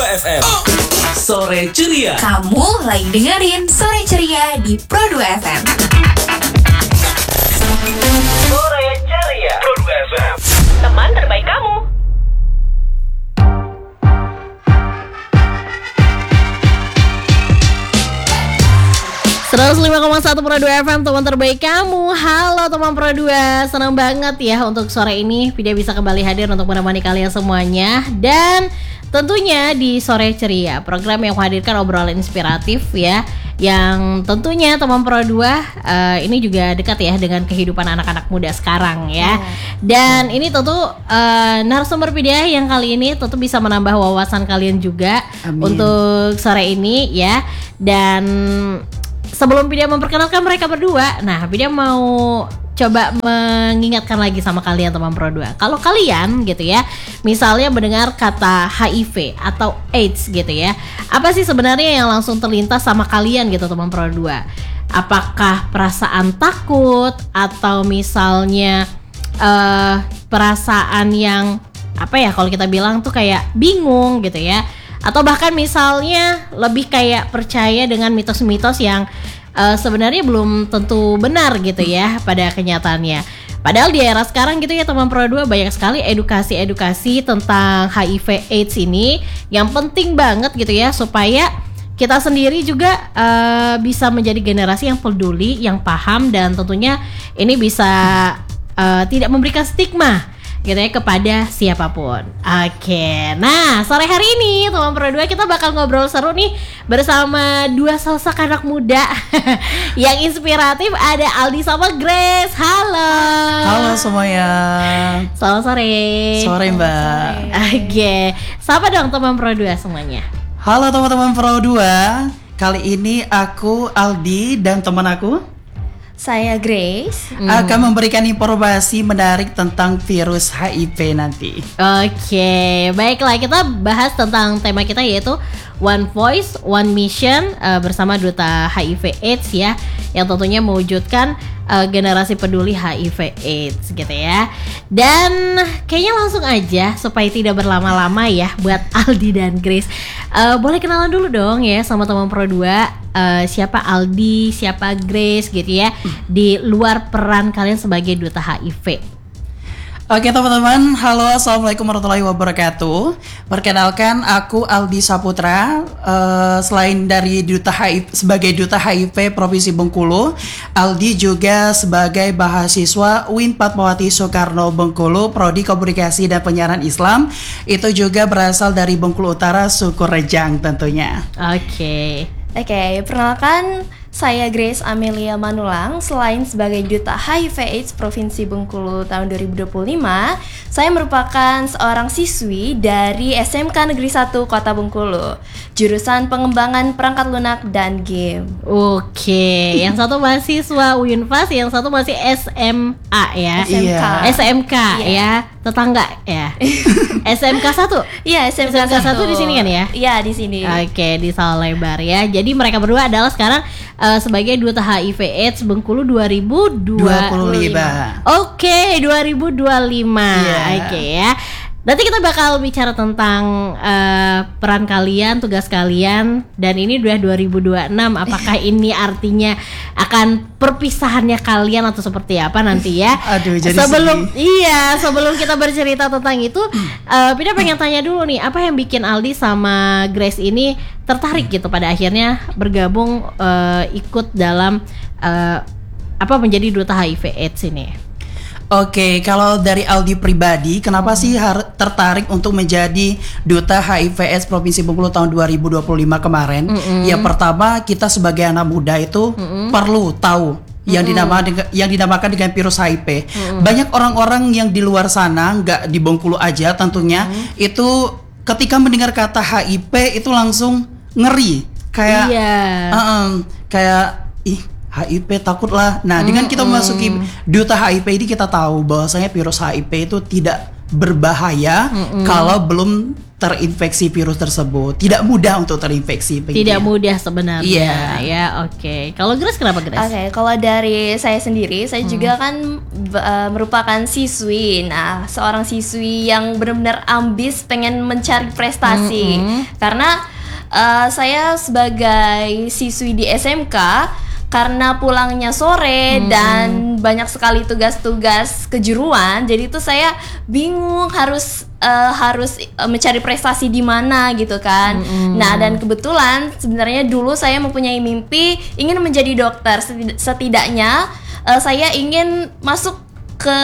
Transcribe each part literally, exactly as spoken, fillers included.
F M. Sore Ceria. Kamu lagi dengerin Sore Ceria di Pro dua F M. Sore Ceria. Pro dua F M. Teman terbaik kamu. seratus lima koma satu Pro dua F M, teman terbaik kamu. Halo teman Pro dua, senang banget ya untuk sore ini Vidya bisa kembali hadir untuk menemani kalian semuanya. Dan tentunya di Sore Ceria, program yang menghadirkan obrolan inspiratif ya, yang tentunya teman Pro dua uh, ini juga dekat ya dengan kehidupan anak-anak muda sekarang ya. Dan ini tentu uh, narasumber Vidya yang kali ini tentu bisa menambah wawasan kalian juga. Amin. Untuk sore ini ya. Dan sebelum Vidya memperkenalkan mereka berdua, nah Vidya mau coba mengingatkan lagi sama kalian teman Pro dua. Kalau kalian gitu ya, misalnya mendengar kata H I V atau AIDS gitu ya, apa sih sebenarnya yang langsung terlintas sama kalian gitu teman Pro dua? Apakah perasaan takut atau misalnya uh, perasaan yang apa ya kalau kita bilang tuh kayak bingung gitu ya? Atau bahkan misalnya lebih kayak percaya dengan mitos-mitos yang uh, sebenarnya belum tentu benar gitu ya pada kenyataannya. Padahal di era sekarang gitu ya teman Pro dua, banyak sekali edukasi-edukasi tentang H I V AIDS ini yang penting banget gitu ya, supaya kita sendiri juga uh, bisa menjadi generasi yang peduli, yang paham, dan tentunya ini bisa uh, tidak memberikan stigma gitu ya kepada siapapun. Oke, nah sore hari ini teman Pro dua kita bakal ngobrol seru nih bersama dua sosok anak muda yang inspiratif. Ada Aldi sama Grace. Halo. Halo semuanya. Selamat sore. Sore Mbak. Oke, sapa dong teman Pro dua semuanya. Halo teman-teman Pro dua. Kali ini aku Aldi dan teman aku saya Grace hmm. akan memberikan informasi menarik tentang virus H I V nanti. Oke, baiklah, kita bahas tentang tema kita yaitu One Voice, One Mission uh, bersama Duta H I V AIDS ya, yang tentunya mewujudkan uh, generasi peduli H I V AIDS gitu ya. Dan kayaknya langsung aja supaya tidak berlama-lama ya buat Aldi dan Grace. Uh, boleh kenalan dulu dong ya sama teman Pro dua. Uh, siapa Aldi, siapa Grace gitu ya, di luar peran kalian sebagai Duta H I V. Oke teman-teman, halo, assalamualaikum warahmatullahi wabarakatuh. Perkenalkan, aku Aldi Saputra. Uh, selain dari Duta H I V, sebagai Duta H I V Provinsi Bengkulu, Aldi juga sebagai mahasiswa U I N Fatmawati Soekarno Bengkulu, Prodi Komunikasi dan Penyiaran Islam. Itu juga berasal dari Bengkulu Utara, suku Rejang tentunya. Oke. Oke, perkenalkan saya Grace Amelia Manulang. Selain sebagai Duta H I V AIDS Provinsi Bengkulu tahun dua ribu dua puluh lima, saya merupakan seorang siswi dari S M K Negeri satu Kota Bengkulu, jurusan pengembangan perangkat lunak dan game. Oke, yang satu mahasiswa U I N F A S, yang satu masih S M A ya. S M K. Iya. S M K Iya. ya, tetangga ya. S M K satu. Iya, S M K satu di sini kan ya? Iya, di sini. Oke, di Sawah Lebar ya. Jadi mereka berdua adalah sekarang uh, sebagai Duta H I V AIDS Bengkulu dua ribu dua puluh lima. Oke, dua ribu dua puluh lima. Yeah. Oke ya. Nanti kita bakal bicara tentang uh, peran kalian, tugas kalian, dan ini udah dua ribu dua puluh enam. Apakah ini artinya akan perpisahannya kalian atau seperti apa nanti ya? Aduh, jadi sebelum sedih. Iya, sebelum kita bercerita tentang itu, uh, Pida pengen tanya dulu nih, apa yang bikin Aldi sama Grace ini tertarik gitu pada akhirnya bergabung uh, ikut dalam uh, apa menjadi Duta H I V AIDS ini? Oke, kalau dari Aldi pribadi, kenapa hmm. sih har- tertarik untuk menjadi Duta H I V AIDS Provinsi Bengkulu tahun dua ribu dua puluh lima kemarin? Mm-hmm. Yang pertama, kita sebagai anak muda itu mm-hmm. perlu tahu yang dinamakan yang dinamakan dengan virus H I V. Mm-hmm. Banyak orang-orang yang di luar sana, nggak di Bengkulu aja tentunya, mm-hmm. itu ketika mendengar kata H I V itu langsung ngeri, kayak yeah. uh-uh, kayak ih H I V takut lah. Nah, dengan kita memasuki Duta H I V ini kita tahu bahwasanya virus H I V itu tidak berbahaya kalau belum terinfeksi virus tersebut. Tidak mudah untuk terinfeksi. Tidak mudah sebenarnya. Iya. Ya, oke. Kalau Grace kenapa Grace? Oke, kalau dari saya sendiri, saya juga kan b- uh, merupakan siswi. Nah, seorang siswi yang benar-benar ambis pengen mencari prestasi. Karena uh, saya sebagai siswi di S M K, karena pulangnya sore hmm. dan banyak sekali tugas-tugas kejuruan, jadi itu saya bingung harus uh, harus uh, mencari prestasi di mana gitu kan. Hmm. Nah, dan kebetulan sebenarnya dulu saya mempunyai mimpi ingin menjadi dokter. Setid- setidaknya uh, saya ingin masuk ke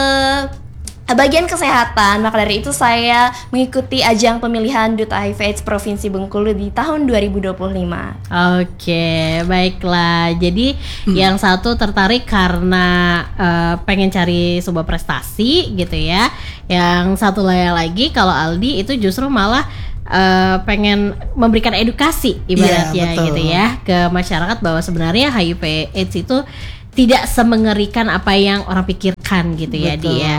bagian kesehatan. Maka dari itu saya mengikuti ajang pemilihan Duta H I V AIDS Provinsi Bengkulu di tahun dua ribu dua puluh lima. Oke, baiklah. Jadi hmm. yang satu tertarik karena uh, pengen cari sebuah prestasi gitu ya. Yang satu lagi kalau Aldi itu justru malah uh, pengen memberikan edukasi ibaratnya yeah, gitu ya ke masyarakat bahwa sebenarnya H I V AIDS itu tidak semengerikan apa yang orang pikirkan gitu ya dia.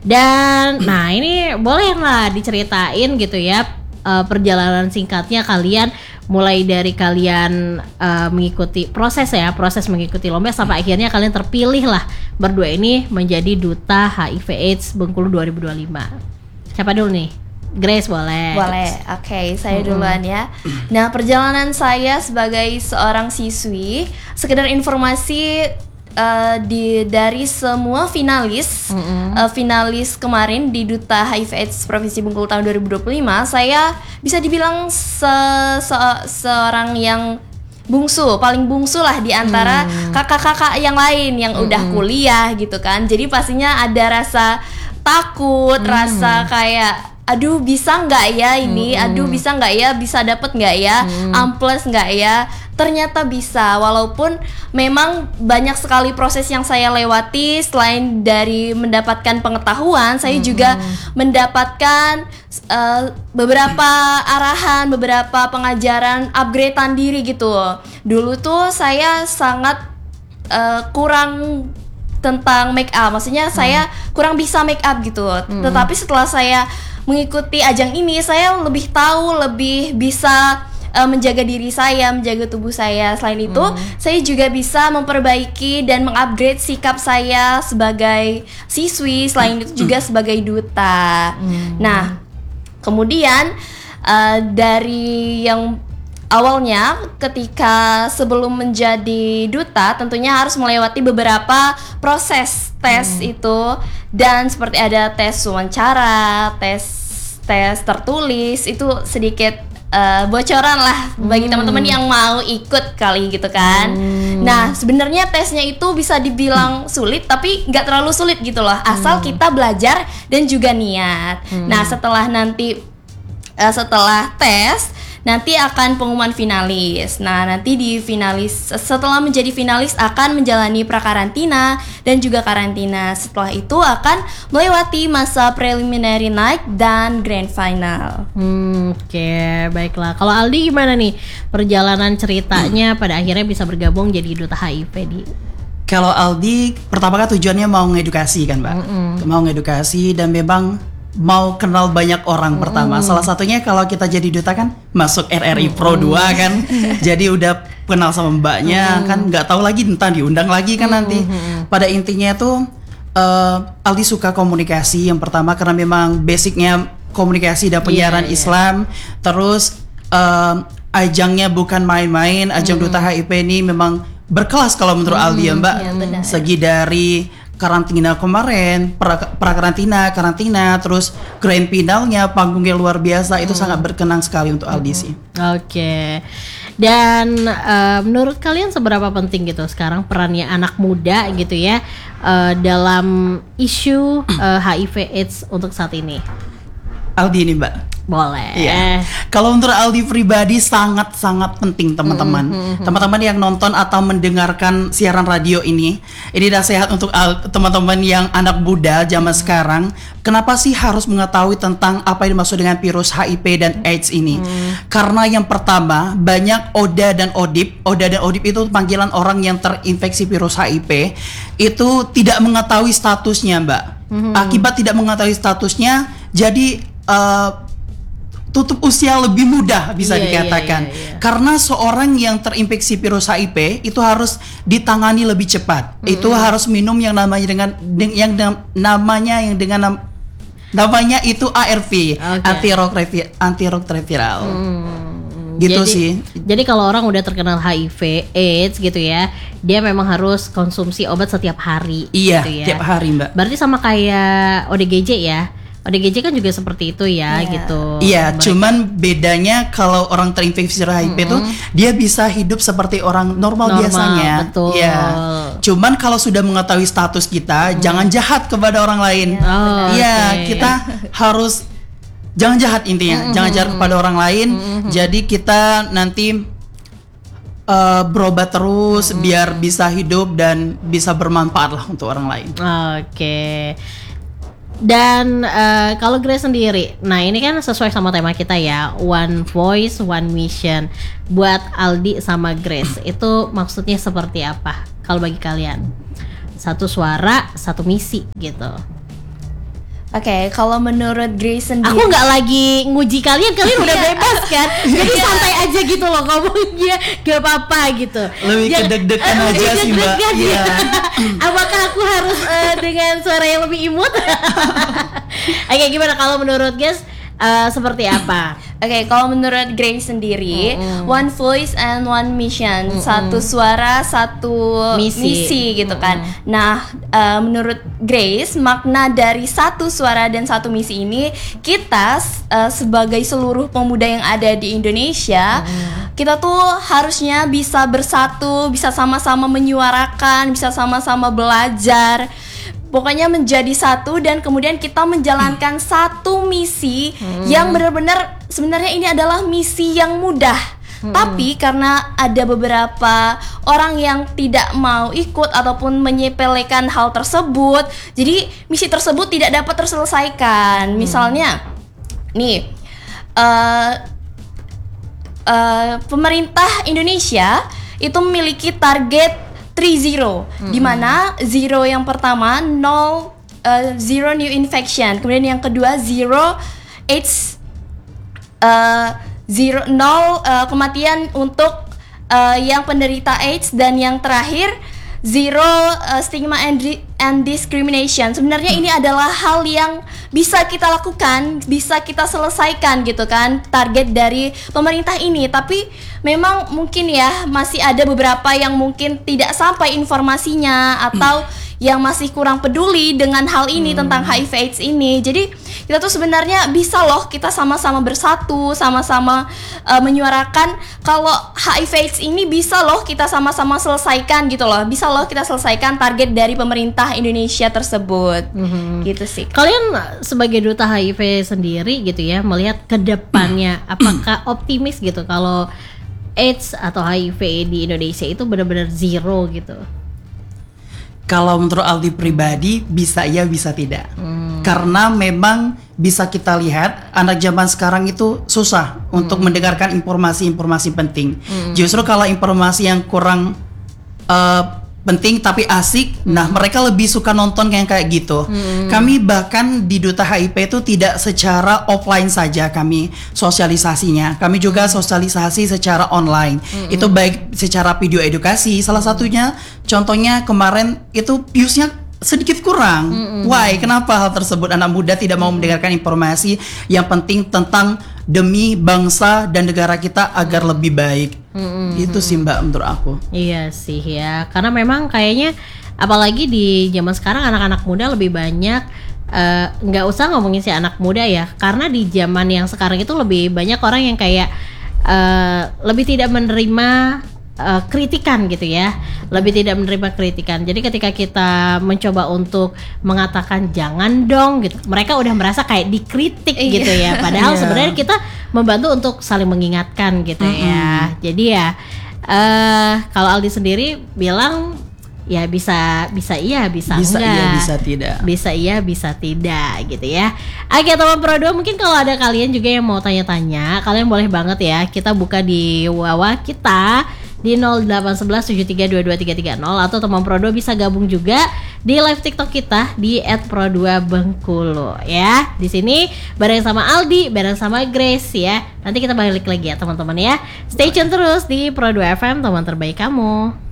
Dan nah ini boleh lah diceritain gitu ya uh, perjalanan singkatnya kalian mulai dari kalian uh, mengikuti proses ya proses mengikuti lomba sampai akhirnya kalian terpilih lah berdua ini menjadi Duta H I V AIDS Bengkulu dua ribu dua puluh lima. Siapa dulu nih? Grace boleh. Boleh, oke, okay, saya duluan ya. Nah, perjalanan saya sebagai seorang siswi, sekedar informasi. Uh, di dari semua finalis mm-hmm. uh, finalis kemarin di Duta H I V AIDS Provinsi Bengkulu tahun dua ribu dua puluh lima, saya bisa dibilang se- se- seorang yang bungsu, paling bungsu lah di antara mm. kakak-kakak yang lain yang mm-hmm. udah kuliah gitu kan. Jadi pastinya ada rasa takut, mm. rasa kayak aduh bisa nggak ya ini, hmm. aduh bisa nggak ya, bisa dapet nggak ya, hmm. amples nggak ya. Ternyata bisa, walaupun memang banyak sekali proses yang saya lewati. Selain dari mendapatkan pengetahuan, saya hmm. juga mendapatkan uh, beberapa arahan, beberapa pengajaran, upgradean diri gitu. Dulu tuh saya sangat uh, kurang tentang make up, maksudnya hmm. saya kurang bisa make up gitu. Hmm. Tetapi setelah saya mengikuti ajang ini, saya lebih tahu, lebih bisa uh, menjaga diri saya, menjaga tubuh saya. Selain itu, hmm. saya juga bisa memperbaiki dan mengupgrade sikap saya sebagai siswi, selain itu juga sebagai duta. Hmm. Nah, kemudian uh, dari yang awalnya ketika sebelum menjadi duta tentunya harus melewati beberapa proses tes hmm. itu, dan seperti ada tes wawancara, tes tes tertulis, itu sedikit uh, bocoran lah bagi hmm. teman-teman yang mau ikut kali gitu kan. Hmm. Nah, sebenarnya tesnya itu bisa dibilang hmm. sulit, tapi nggak terlalu sulit gitu loh, asal hmm. kita belajar dan juga niat. Hmm. Nah, setelah nanti uh, setelah tes nanti akan pengumuman finalis. Nah, nanti di finalis, setelah menjadi finalis akan menjalani prakarantina dan juga karantina. Setelah itu akan melewati masa preliminary night dan grand final. Hmm, oke, okay, baiklah. Kalau Aldi gimana nih perjalanan ceritanya hmm. pada akhirnya bisa bergabung jadi Duta H I V di? Kalau Aldi pertama kan tujuannya mau ngedukasi kan, Mbak. Mm-mm. Mau ngedukasi dan memang mau kenal banyak orang. mm. pertama. Salah satunya kalau kita jadi duta kan masuk R R I mm. Pro dua kan. Jadi udah kenal sama mbaknya, mm. kan nggak tahu lagi entah diundang lagi kan mm. nanti. Pada intinya tuh uh, Aldi suka komunikasi yang pertama karena memang basicnya komunikasi dan penyiaran yeah, Islam. Yeah. Terus uh, ajangnya bukan main-main. Ajang mm. Duta H I V ini memang berkelas kalau menurut mm. Aldi ya, Mbak. Yeah, segi dari karantina kemarin, pra, pra-karantina, karantina, terus grand finalnya, panggungnya luar biasa, itu hmm. sangat berkenang sekali untuk Aldi sih. Oke, okay. Dan uh, menurut kalian seberapa penting gitu sekarang perannya anak muda gitu ya uh, dalam isu uh, H I V AIDS untuk saat ini? Aldi nih, Mbak. Boleh. Iya. Kalau menurut Aldi pribadi sangat-sangat penting teman-teman. Mm-hmm. Teman-teman yang nonton atau mendengarkan siaran radio ini, ini nasihat untuk al- teman-teman yang anak muda zaman mm-hmm. sekarang. Kenapa sih harus mengetahui tentang apa yang dimaksud dengan virus H I V dan AIDS ini? Mm-hmm. Karena yang pertama, banyak O D A dan O D I P. O D A dan O D I P itu panggilan orang yang terinfeksi virus H I V. Itu tidak mengetahui statusnya, Mbak. Akibat tidak mengetahui statusnya, jadi uh, tutup usia lebih mudah bisa Iya, dikatakan. iya, iya, iya. Karena seorang yang terinfeksi virus H I V itu harus ditangani lebih cepat. Mm-hmm. Itu harus minum yang namanya dengan deng- yang dengan- namanya yang dengan nam- namanya itu A R V, Oke. antiretroviral. antiretroviral. Hmm, Gitu jadi, sih. Jadi kalau orang udah terkenal H I V AIDS gitu ya, dia memang harus konsumsi obat setiap hari. Iya, gitu ya. tiap hari, Mbak. Berarti sama kayak O D G J ya. O D G J kan juga seperti itu ya, Iya. gitu. Iya, Mereka- cuman bedanya kalau orang terinfeksi virus H I V itu dia bisa hidup seperti orang normal, Normal, biasanya. betul. Iya. Cuman kalau sudah mengetahui status kita, jangan jahat kepada orang lain. Oh, Iya, oke. kita harus jangan jahat intinya, jangan jahat kepada orang lain. Jadi kita nanti uh, berobat terus biar bisa hidup dan bisa bermanfaat lah untuk orang lain. Oke. Dan eh, kalau Grace sendiri, nah ini kan sesuai sama tema kita ya, One Voice, One Mission. Buat Aldi sama Grace, itu maksudnya seperti apa? Kalau bagi kalian, satu suara, satu misi gitu. Oke, kalau menurut Grace sendiri, Aku nggak lagi nguji kalian, kalian udah Iya. bebas kan? Jadi santai aja gitu loh ngomongnya, gak apa-apa gitu. Lebih ke Jangan- deg-degan eh, aja sih, Mbak. deg-degan Iya. ya. Apakah aku harus eh, dengan suara yang lebih imut? Oke, gimana kalau menurut guys eh, seperti apa? Oke, kalau menurut Grace sendiri, one voice and one mission, satu suara, satu Misi. misi, gitu kan. Nah, eh, menurut Grace, makna dari satu suara dan satu misi ini, kita eh, sebagai seluruh pemuda yang ada di Indonesia, kita tuh harusnya bisa bersatu, bisa sama-sama menyuarakan, bisa sama-sama belajar. Pokoknya menjadi satu dan kemudian kita menjalankan satu misi yang benar-benar sebenarnya ini adalah misi yang mudah. Tapi karena ada beberapa orang yang tidak mau ikut ataupun menyepelekan hal tersebut, jadi misi tersebut tidak dapat terselesaikan. Misalnya, nih, eh eh, pemerintah Indonesia itu memiliki target tiga zero, di mana zero yang pertama nol, eh, zero new infection, kemudian yang kedua zero AIDS, eh, zero nol eh, kematian untuk eh, yang penderita AIDS, dan yang terakhir zero eh, stigma and, di- and discrimination. Sebenarnya ini adalah hal yang bisa kita lakukan, bisa kita selesaikan gitu kan, target dari pemerintah ini. Tapi memang mungkin ya masih ada beberapa yang mungkin tidak sampai informasinya atau yang masih kurang peduli dengan hal ini tentang H I V AIDS ini. Jadi kita tuh sebenarnya bisa loh kita sama-sama bersatu, sama-sama uh, menyuarakan kalau H I V AIDS ini bisa loh kita sama-sama selesaikan gitu loh. Bisa loh kita selesaikan target dari pemerintah Indonesia tersebut. Gitu sih. Kalian sebagai duta H I V sendiri gitu ya, melihat ke depannya apakah optimis gitu kalau AIDS atau H I V di Indonesia itu benar-benar zero gitu? Kalau menurut Aldi pribadi bisa iya bisa tidak. Hmm. Karena memang bisa kita lihat anak zaman sekarang itu susah untuk mendengarkan informasi-informasi penting. Justru kalau informasi yang kurang uh, penting tapi asik, nah mereka lebih suka nonton yang kayak gitu. Kami bahkan di Duta H I V itu tidak secara offline saja kami sosialisasinya. Kami juga sosialisasi secara online. Itu baik secara video edukasi. Salah satunya contohnya kemarin itu viewsnya sedikit kurang. Why? Kenapa hal tersebut? Anak muda tidak mau mendengarkan informasi yang penting tentang demi bangsa dan negara kita agar lebih baik. Itu sih Mbak menurut aku. Iya sih ya, karena memang kayaknya apalagi di zaman sekarang anak-anak muda lebih banyak eh, nggak usah ngomongin si anak muda ya, karena di zaman yang sekarang itu lebih banyak orang yang kayak eh, lebih tidak menerima eh, kritikan gitu ya, lebih tidak menerima kritikan. Jadi ketika kita mencoba untuk mengatakan jangan dong gitu, mereka udah merasa kayak dikritik Iya. gitu ya. Padahal Iya. sebenarnya kita membantu untuk saling mengingatkan gitu ya. Jadi ya eh kalau Aldi sendiri bilang ya bisa bisa iya bisa, Bisa enggak. iya bisa tidak. Bisa iya bisa tidak gitu ya. Oke teman Pro dua, mungkin kalau ada kalian juga yang mau tanya-tanya, kalian boleh banget ya, kita buka di Wawa kita di nol delapan satu satu tujuh tiga dua dua tiga tiga nol, atau teman Pro dua bisa gabung juga di live TikTok kita di et pro dua bengkulu ya. Di sini bareng sama Aldi, bareng sama Grace ya. Nanti kita balik lagi ya teman-teman ya. Stay tune terus di Pro dua F M, teman terbaik kamu.